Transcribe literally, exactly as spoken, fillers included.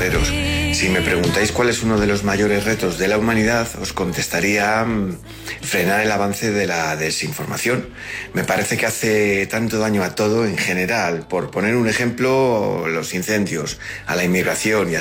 camareros. Si me preguntáis cuál es uno de los mayores retos de la humanidad, os contestaría mmm, frenar el avance de la desinformación. Me parece que hace tanto daño a todo en general. Por poner un ejemplo, los incendios, a la inmigración y